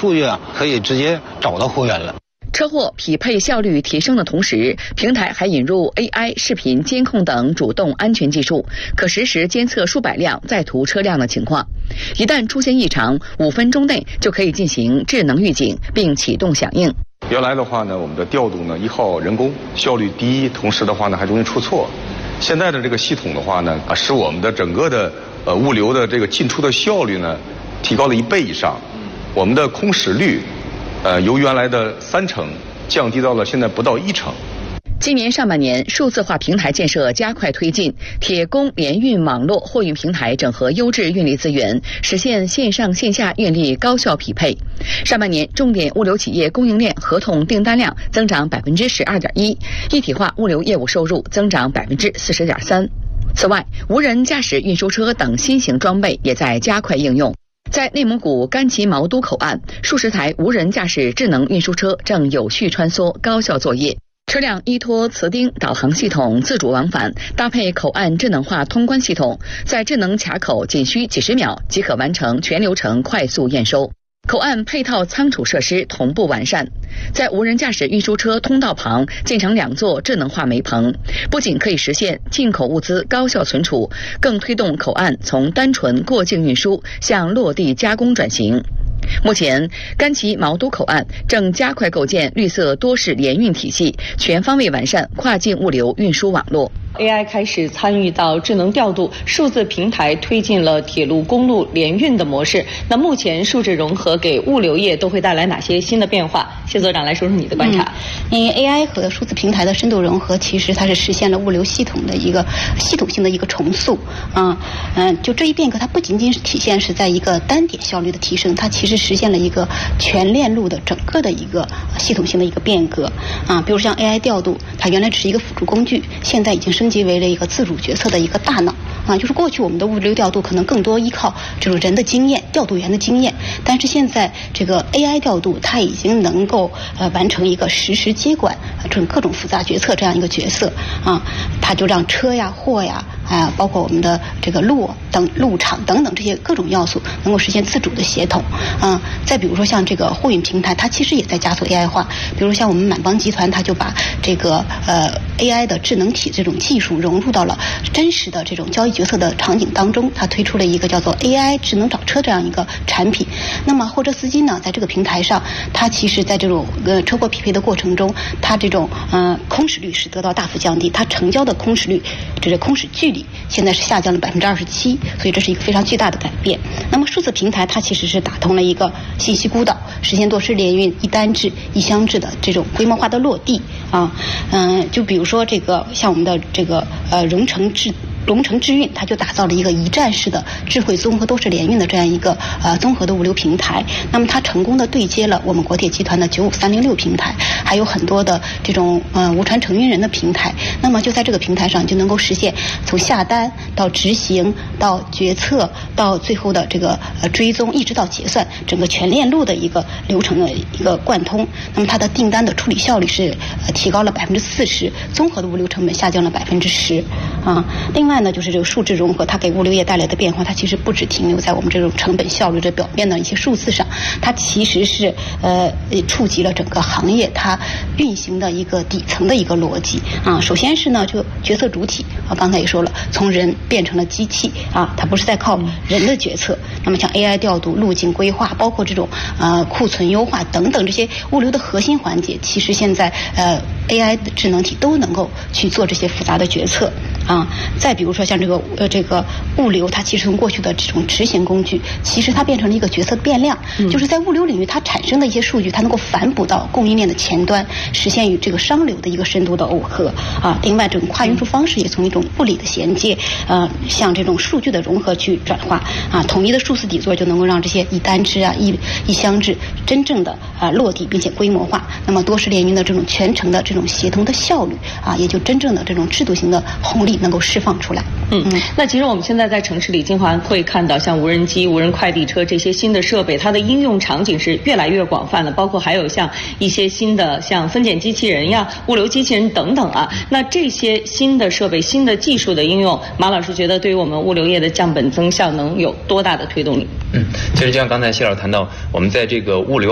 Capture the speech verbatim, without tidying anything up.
数据啊，可以直接找到货源了。 车祸匹配效率提升的同时，平台还引入 A I 视频监控等主动安全技术，可实时监测数百辆在途车辆的情况。一旦出现异常，五分钟内就可以进行智能预警并启动响应。 原来的话呢，我们的调度呢依靠人工，效率低，同时的话呢还容易出错。现在的这个系统的话呢，啊，使我们的整个的呃物流的这个进出的效率呢提高了一倍以上，我们的空驶率。呃，由原来的三成降低到了现在不到一成。 今年上半年，数字化平台建设加快推进，铁公联运网络货运平台整合优质运力资源，实现线上线下运力高效匹配。上半年，重点物流企业供应链合同订单量增长百分之十二点一，一体化物流业务收入增长百分之四十点三。此外，无人驾驶运输车等新型装备也在加快应用。在内蒙古甘旗毛都口岸，数十台无人驾驶智能运输车正有序穿梭，高效作业。车辆依托磁钉导航系统自主往返，搭配口岸智能化通关系统，在智能卡口仅需几十秒即可完成全流程快速验收。口岸配套仓储设施同步完善，在无人驾驶运输车通道旁建成两座智能化煤棚，不仅可以实现进口物资高效存储，更推动口岸从单纯过境运输向落地加工转型。目前，甘旗毛都口岸正加快构建绿色多式联运体系，全方位完善跨境物流运输网络。 A I 开始参与到智能调度，数字平台推进了铁路、公路联运的模式。那目前数字融合给物流业都会带来哪些新的变化？谢所长来说说你的观察。 嗯、因为 A I 和数字平台的深度融合，其实它是实现了物流系统的一个系统性的一个重塑。啊，嗯，就这一变革，它不仅仅是体现是在一个单点效率的提升，它其实实现了一个全链路的整个的一个系统性的一个变革。啊，比如像 A I 调度，它原来只是一个辅助工具，现在已经升级为了一个自主决策的一个大脑。啊，就是过去我们的物流调度可能更多依靠这种人的经验、调度员的经验，但是现在这个 A I 调度，它已经能够呃完成一个实时接管这种各种复杂决策这样一个角色啊，它就让车呀、货呀，啊，包括我们的这个路等路场等等这些各种要素能够实现自主的协同。啊，再比如说像这个货运平台，它其实也在加速 A I 化，比如像我们满帮集团，它就把这个呃 A I 的智能体这种技术融入到了真实的这种交易决策的场景当中，它推出了一个叫做 A I 智能找车这样一个产品。那么货车司机呢，在这个平台上，它其实在这种呃车祸匹配的过程中，它这种呃空驶率是得到大幅降低，它成交的空驶率，这是空驶距离现在是下降了百分之二十七，所以这是一个非常巨大的改变。那么数字平台它其实是打通了一个信息孤岛，实现多式联运、一单制、一箱制的这种规模化的落地啊，嗯、呃，就比如说这个像我们的这个呃荣成智。龙城智运，它就打造了一个一站式的智慧综合多式联运的这样一个呃综合的物流平台。那么它成功的对接了我们国铁集团的九五三零六平台，还有很多的这种呃无船承运人的平台。那么就在这个平台上，就能够实现从下单到执行到决策到最后的这个呃追踪，一直到结算，整个全链路的一个流程的一个贯通。那么它的订单的处理效率是呃提高了百分之四十，综合的物流成本下降了百分之十啊。另外呢，就是这个数字融合，它给物流业带来的变化，它其实不只停留在我们这种成本效率这表面的一些数字上，它其实是呃触及了整个行业它运行的一个底层的一个逻辑啊。首先是呢，就决策主体啊，刚才也说了，从人变成了机器啊，它不是在靠人的决策。那么像 A I 调度、路径规划，包括这种呃库存优化等等这些物流的核心环节，其实现在呃 A I 的智能体都能够去做这些复杂的决策啊。再比如说像这个呃这个物流，它其实从过去的这种执行工具，其实它变成了一个决策变量，嗯、就是在物流领域它产生的一些数据，它能够反哺到供应链的前端，实现与这个商流的一个深度的耦合啊。另外，这种跨运输方式也从一种物理的衔接，呃，向这种数据的融合去转化啊。统一的数字底座就能够让这些一单制啊、一一箱制真正的啊落地，并且规模化。那么多式联运的这种全程的这种协同的效率啊，也就真正的这种制度型的红利能够释放出来。 嗯嗯，那其实我们现在在城市里经常会看到像无人机、无人快递车这些新的设备，它的应用场景是越来越广泛了，包括还有像一些新的像分拣机器人呀、物流机器人等等啊。那这些新的设备、新的技术的应用，马老师觉得对于我们物流业的降本增效能有多大的推动力？ 嗯，其实就像刚才谢老师谈到，我们在这个物